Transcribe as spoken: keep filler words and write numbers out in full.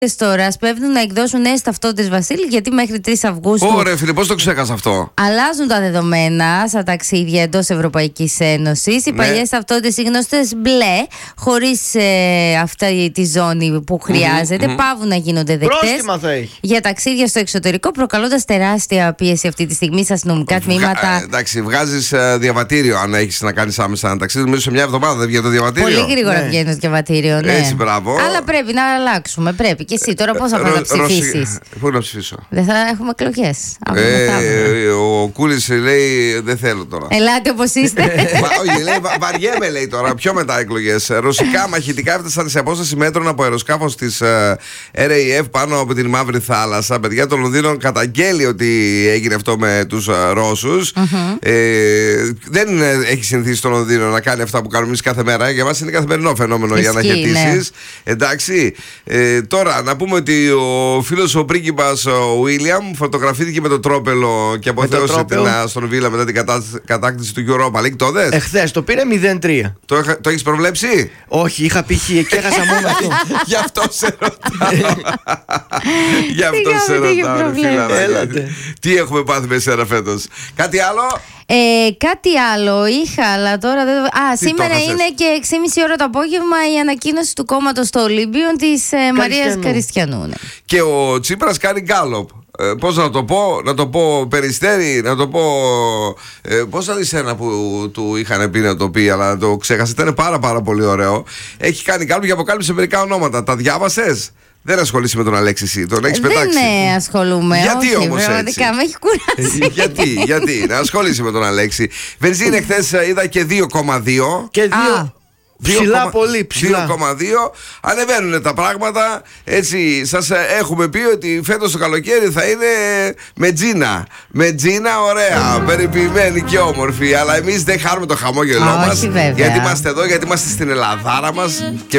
Τώρα σπέβδουν να εκδώσουν νέες ταυτότητες, Βασίλη, γιατί μέχρι τρεις Αυγούστου. Ωραία, φίλε, πώς το ξέχασα αυτό. Αλλάζουν τα δεδομένα στα ταξίδια εντός Ευρωπαϊκής Ένωσης. Οι ναι. παλιές ταυτότητες, οι γνωστές μπλε, χωρίς ε, αυτή τη ζώνη που χρειάζεται, mm-hmm, πάβουν να γίνονται δεκτές. Πρόστιμα θα έχει. Για ταξίδια στο εξωτερικό, προκαλώντας τεράστια πίεση αυτή τη στιγμή στα αστυνομικά Βγα... τμήματα. Εντάξει, βγάζεις uh, διαβατήριο αν έχεις να κάνεις άμεσα ένα ταξίδι. Νομίζω σε μια εβδομάδα δεν βγαίνει το διαβατήριο. Πολύ γρήγορα ναι. βγαίνει το διαβατήριο. Ναι. Έτσι, μπράβο. Αλλά πρέπει να αλλάξουμε. Πρέπει. Και εσύ τώρα πώς θα πας να ψηφίσεις? Πού να ψηφίσω? Δεν θα έχουμε εκλογές. Ε, ο Κούλης λέει δεν θέλω τώρα. Ελάτε όπως είστε. Όχι, λέει βαριέμαι, λέει τώρα. Πιο μετά εκλογές. Ρωσικά μαχητικά έφτασαν σε απόσταση μέτρων από αεροσκάφος της αρ έι εφ πάνω από την Μαύρη Θάλασσα. Παιδιά, το Λονδίνο καταγγέλει ότι έγινε αυτό με τους Ρώσους. Δεν έχει συνηθίσει το Λονδίνο να κάνει αυτά που κάνουμε εμείς κάθε μέρα. Για μας είναι καθημερινό φαινόμενο οι αναχαιτήσεις. Εντάξει. Τώρα να πούμε ότι ο φίλος ο πρίγκιπας ο Βίλιαμ φωτογραφήθηκε με το τρόπελο και αποθέωσε την Αστον Βίλα μετά την κατάκτηση του Europa League. Το δες? Εχθές το πήρε μηδέν τρία. Το, το έχεις προβλέψει? Όχι, είχα πει χ και έχασα μόνο αυτό. Γι' αυτό σε ρωτάω. Γι' αυτό σε ρωτάω, φίλα. Τι έχουμε πάθει με εσένα φέτος? Κάτι άλλο? Ε, κάτι άλλο είχα, αλλά τώρα δεν. Α, τι σήμερα είναι και έξι και μισή ώρα το απόγευμα η ανακοίνωση του κόμματος στο Ολύμπιον της ε, Μαρίας Καριστιανού. Ναι. Και ο Τσίπρας κάνει γκάλοπ. Ε, πώς να το πω, να το πω Περιστέρι, να το πω. Ε, πώς θα δεις ένα που του είχαν πει να το πει, αλλά το ξέχασε. Ήταν πάρα πάρα πολύ ωραίο. Έχει κάνει γκάλοπ και αποκάλυψε μερικά ονόματα. Τα διάβασες? Δεν ασχολείσαι με τον Αλέξη εσύ, τον έχεις πετάξει? Δεν ασχολούμαι. Γιατί όχι, όμως πραγματικά έτσι? με έχει κουράσει. γιατί, γιατί, να ασχολείσαι με τον Αλέξη. Βενζίνη χθες είδα και δύο κόμμα δύο. Και δύο. Α. Ψηλά, πολύ ψηλά. δύο κόμμα δύο. Ανεβαίνουν τα πράγματα. Έτσι, σας έχουμε πει ότι φέτος το καλοκαίρι θα είναι με τζίνα. Με τζίνα, ωραία, περιποιημένη και όμορφη. Αλλά εμείς δεν χάρουμε το χαμόγελό μας. Όχι, βέβαια. Γιατί είμαστε εδώ, γιατί είμαστε στην Ελλαδάρα μας. Και